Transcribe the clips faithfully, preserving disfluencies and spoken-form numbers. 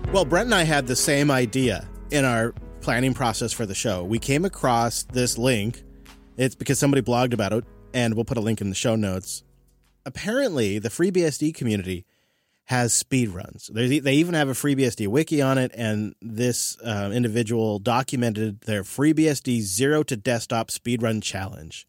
Well, Brent and I had the same idea in our planning process for the show. We came across this link. It's because somebody blogged about it, and we'll put a link in the show notes. Apparently, the FreeBSD community has speed runs. They, they even have a FreeBSD wiki on it, and this uh, individual documented their FreeBSD Zero to Desktop Speedrun Challenge.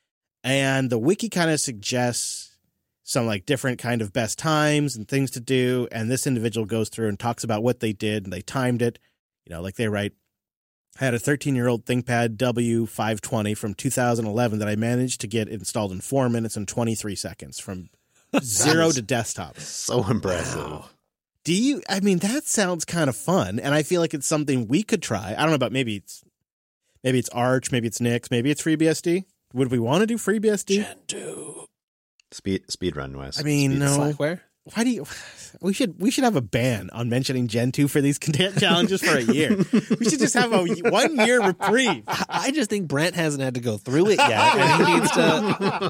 And the wiki kind of suggests some like different kind of best times and things to do. And this individual goes through and talks about what they did, and they timed it. You know, like they write, I had a thirteen-year-old ThinkPad W five twenty from two thousand eleven that I managed to get installed in four minutes and twenty-three seconds from zero to desktop. So impressive. Wow. Do you, I mean, that sounds kind of fun. And I feel like it's something we could try. I don't know about maybe it's, maybe it's Arch, maybe it's Nix, maybe it's FreeBSD. Would we want to do FreeBSD? Gen two. Speed speed run, Wes. I mean, speed no. Slackware? Why do you? We should we should have a ban on mentioning Gen two for these challenges for a year. We should just have a one year reprieve. I just think Brent hasn't had to go through it yet, and he needs to.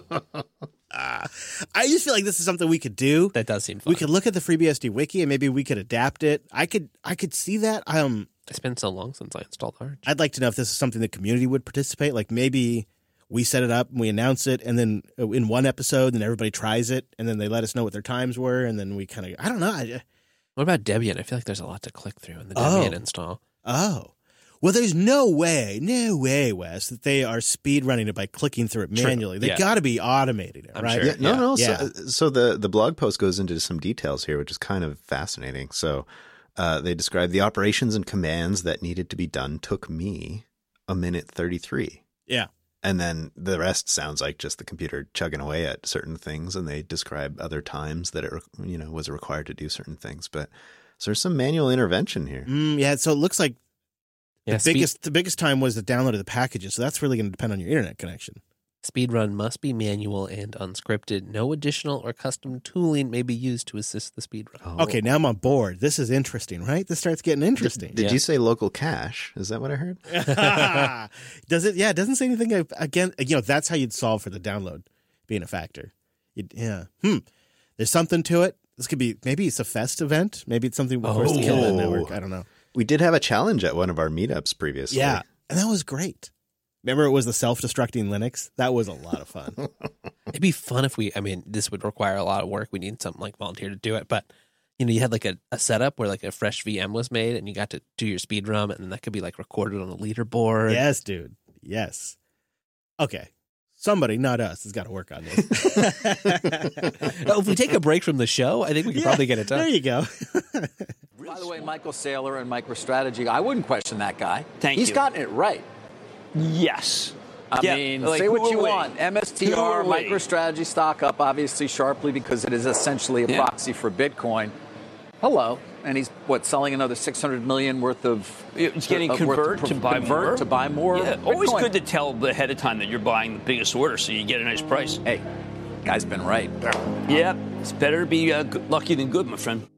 Uh, I just feel like this is something we could do. That does seem fun. We could look at the FreeBSD wiki and maybe we could adapt it. I could I could see that. Um, It's been so long since I installed Arch. I'd like to know if this is something the community would participate. Like maybe we set it up and we announce it, and then in one episode, then everybody tries it, and then they let us know what their times were, and then we kind of I don't know. I, What about Debian? I feel like there's a lot to click through in the Oh. Debian install. Oh. Well, there's no way, no way, Wes, that they are speed running it by clicking through it manually. They Yeah. got to be automating it, I'm right? sure. Yeah, no, Yeah. no. Yeah. So, so the, the blog post goes into some details here, which is kind of fascinating. So uh, they describe the operations and commands that needed to be done took me a minute thirty-three. Yeah. And then the rest sounds like just the computer chugging away at certain things, and they describe other times that it, you know, was required to do certain things. But so there's some manual intervention here. Mm, yeah. So it looks like Yeah, the biggest the biggest time was the download of the packages. So that's really going to depend on your internet connection. Speedrun must be manual and unscripted. No additional or custom tooling may be used to assist the speedrun. Oh. Okay, now I'm on board. This is interesting, right? This starts getting interesting. Did Yeah. you say local cache? Is that what I heard? Does it? Yeah, it doesn't say anything again. You know, that's how you'd solve for the download being a factor. You'd, yeah. Hmm. There's something to it. This could be maybe it's a fest event. Maybe it's something for us to kill the Oh. network. I don't know. We did have a challenge at one of our meetups previously. Yeah, and that was great. Remember, it was the self-destructing Linux. That was a lot of fun. It'd be fun if we, I mean, this would require a lot of work. We need something like volunteer to do it. But, you know, you had like a, a setup where like a fresh V M was made and you got to do your speed run, and then that could be like recorded on a leaderboard. Yes, dude. Yes. Okay. Somebody, not us, has got to work on this. Oh, if we take a break from the show, I think we could Yeah, probably get it done. There you go. By the way, Michael Saylor and MicroStrategy, I wouldn't question that guy. Thank He's you. gotten it right. Yes. I Yeah, mean, like, say who what you are we? want. M S T Who R, are we? MicroStrategy stock up obviously sharply because it is essentially a Yeah. proxy for Bitcoin. Hello. And he's, what, selling another six hundred million worth of... It's getting of worth convert of- to buy convert more. to buy more Yeah, always Bitcoin. good to tell ahead of time that you're buying the biggest order so you get a nice price. Hey, guy's been right. Yeah, it's better to be uh, good, lucky than good, my friend.